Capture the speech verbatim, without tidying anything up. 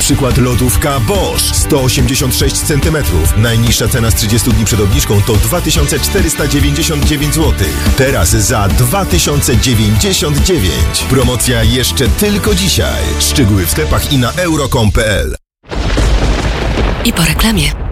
przykład lodówka Bosch sto osiemdziesiąt sześć centymetrów. Najniższa cena z trzydziestu dni przed obniżką to dwa tysiące czterysta dziewięćdziesiąt dziewięć złotych. Teraz za dwa tysiące dziewięćdziesiąt dziewięć. Promocja jeszcze tylko dzisiaj. Szczegóły w sklepach i na euro kropka com kropka p l. I po reklamie.